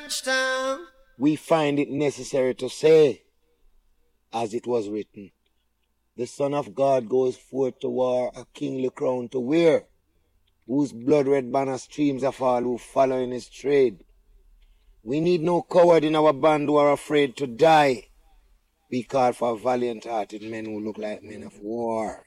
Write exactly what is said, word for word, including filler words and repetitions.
we find it necessary to say, as it was written, the Son of God goes forth to war, a kingly crown to wear, whose blood-red banner streams of all who follow in his trade. We need no coward in our band who are afraid to die. Be called for valiant-hearted men who look like men of war.